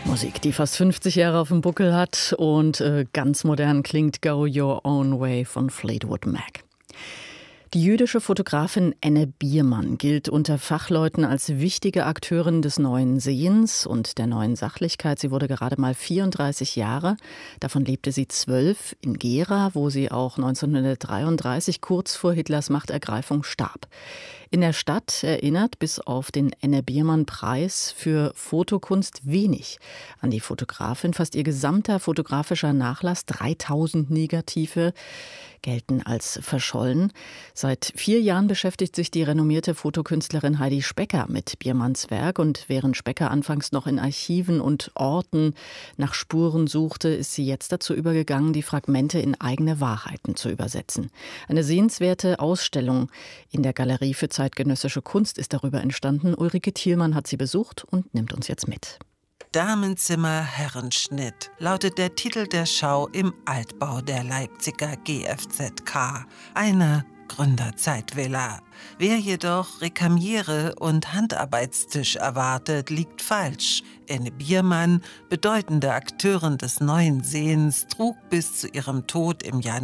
Musik, die fast 50 Jahre auf dem Buckel hat und ganz modern klingt, Go Your Own Way von Fleetwood Mac. Die jüdische Fotografin Enne Biermann gilt unter Fachleuten als wichtige Akteurin des neuen Sehens und der neuen Sachlichkeit. Sie wurde gerade mal 34 Jahre. Davon lebte sie 12 in Gera, wo sie auch 1933 kurz vor Hitlers Machtergreifung starb. In der Stadt erinnert bis auf den Enne-Biermann-Preis für Fotokunst wenig an die Fotografin. Fast ihr gesamter fotografischer Nachlass, 3000 Negative, gelten als verschollen. Seit 4 Jahren beschäftigt sich die renommierte Fotokünstlerin Heidi Specker mit Biermanns Werk. Und während Specker anfangs noch in Archiven und Orten nach Spuren suchte, ist sie jetzt dazu übergegangen, die Fragmente in eigene Wahrheiten zu übersetzen. Eine sehenswerte Ausstellung in der Galerie für zeitgenössische Kunst ist darüber entstanden. Ulrike Thielmann hat sie besucht und nimmt uns jetzt mit. Damenzimmer Herrenschnitt lautet der Titel der Schau im Altbau der Leipziger GFZK, einer Gründerzeitvilla. Wer jedoch Rekamiere und Handarbeitstisch erwartet, liegt falsch. Enne Biermann, bedeutende Akteurin des neuen Sehens, trug bis zu ihrem Tod im Jahr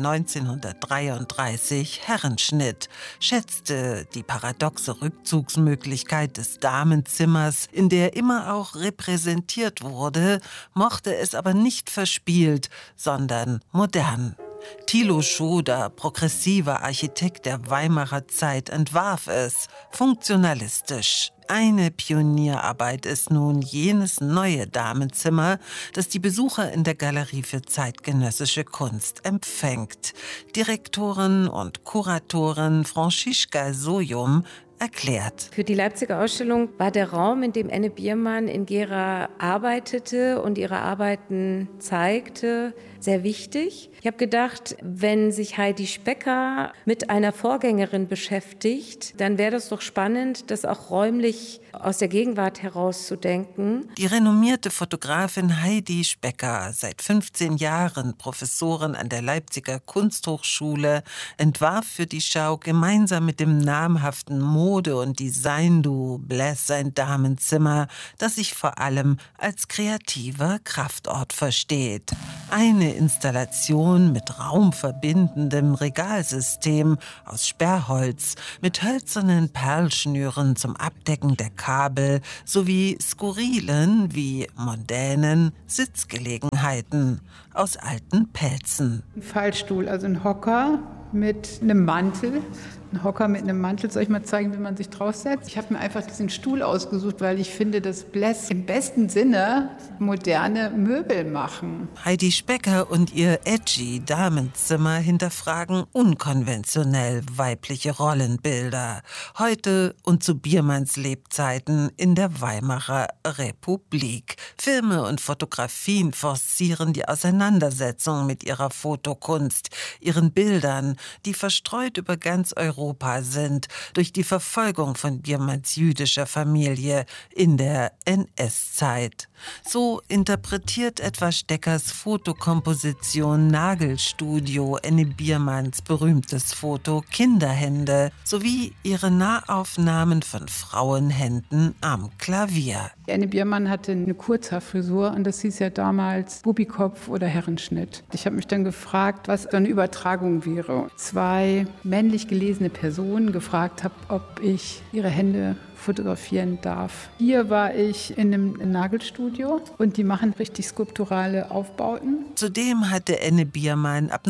1933 Herrenschnitt, schätzte die paradoxe Rückzugsmöglichkeit des Damenzimmers, in der immer auch repräsentiert wurde, mochte es aber nicht verspielt, sondern modern. Thilo Schoder, progressiver Architekt der Weimarer Zeit, entwarf es funktionalistisch. Eine Pionierarbeit ist nun jenes neue Damenzimmer, das die Besucher in der Galerie für zeitgenössische Kunst empfängt. Direktorin und Kuratorin Franziska Sojum erklärt. Für die Leipziger Ausstellung war der Raum, in dem Enne Biermann in Gera arbeitete und ihre Arbeiten zeigte, sehr wichtig. Ich habe gedacht, wenn sich Heidi Specker mit einer Vorgängerin beschäftigt, dann wäre das doch spannend, das auch räumlich aus der Gegenwart herauszudenken. Die renommierte Fotografin Heidi Specker, seit 15 Jahren Professorin an der Leipziger Kunsthochschule, entwarf für die Schau gemeinsam mit dem namhaften Mode- und Design-Duo Bless ein Damenzimmer, das sich vor allem als kreativer Kraftort versteht. Eine Installation mit raumverbindendem Regalsystem aus Sperrholz, mit hölzernen Perlschnüren zum Abdecken der Kabel sowie skurrilen wie mondänen Sitzgelegenheiten aus alten Pelzen. Ein Fallstuhl, also ein Hocker mit einem Mantel. Ein Hocker mit einem Mantel. Soll ich mal zeigen, wie man sich draufsetzt? Ich habe mir einfach diesen Stuhl ausgesucht, weil ich finde, dass Bless im besten Sinne moderne Möbel machen. Heidi Specker und ihr edgy Damenzimmer hinterfragen unkonventionell weibliche Rollenbilder. Heute und zu Biermanns Lebzeiten in der Weimarer Republik. Filme und Fotografien forcieren die Auseinandersetzung mit ihrer Fotokunst, ihren Bildern, die verstreut über ganz Europa sind, durch die Verfolgung von Biermanns jüdischer Familie in der NS-Zeit. So interpretiert etwa Steckers Fotokomposition Nagelstudio Enne Biermanns berühmtes Foto Kinderhände sowie ihre Nahaufnahmen von Frauenhänden am Klavier. Enne Biermann hatte eine Kurzhaarfrisur und das hieß ja damals Bubikopf oder Herrenschnitt. Ich habe mich dann gefragt, was so eine Übertragung wäre. 2 männlich gelesene Personen gefragt habe, ob ich ihre Hände fotografieren darf. Hier war ich in einem Nagelstudio und die machen richtig skulpturale Aufbauten. Zudem hatte Enne Biermann, ab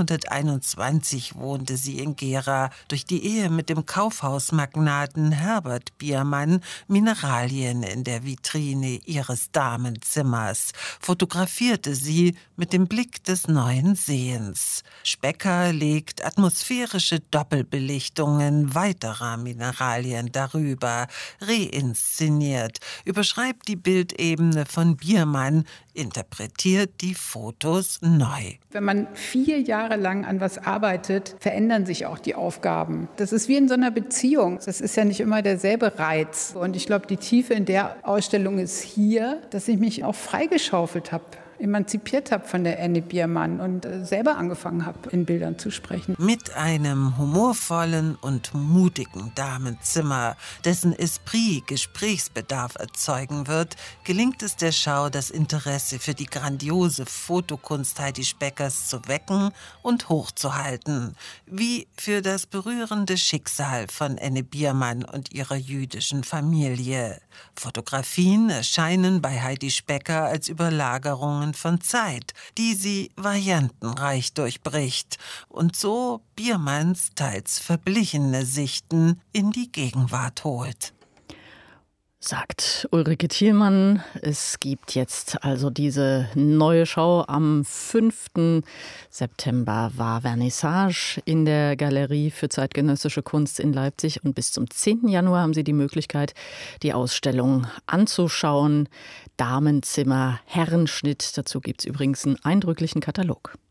1921 wohnte sie in Gera, durch die Ehe mit dem Kaufhausmagnaten Herbert Biermann Mineralien in der Vitrine ihres Damenzimmers, fotografierte sie mit dem Blick des neuen Sehens. Specker legt atmosphärische Doppelbelichtungen weiterer Mineralien darüber, reinszeniert, überschreibt die Bildebene von Biermann, interpretiert die Fotos neu. Wenn man 4 Jahre lang an was arbeitet, verändern sich auch die Aufgaben. Das ist wie in so einer Beziehung. Das ist ja nicht immer derselbe Reiz. Und ich glaube, die Tiefe in der Ausstellung ist hier, dass ich mich auch freigeschaufelt habe emanzipiert habe von der Anne Biermann und selber angefangen habe, in Bildern zu sprechen. Mit einem humorvollen und mutigen Damenzimmer, dessen Esprit Gesprächsbedarf erzeugen wird, gelingt es der Schau, das Interesse für die grandiose Fotokunst Heidi Speckers zu wecken und hochzuhalten, wie für das berührende Schicksal von Anne Biermann und ihrer jüdischen Familie. Fotografien erscheinen bei Heidi Specker als Überlagerungen von Zeit, die sie variantenreich durchbricht und so Biermanns teils verblichene Sichten in die Gegenwart holt. Sagt Ulrike Thielmann. Es gibt jetzt also diese neue Schau. Am 5. September war Vernissage in der Galerie für zeitgenössische Kunst in Leipzig und bis zum 10. Januar haben Sie die Möglichkeit, die Ausstellung anzuschauen. Damenzimmer, Herrenschnitt. Dazu gibt es übrigens einen eindrücklichen Katalog.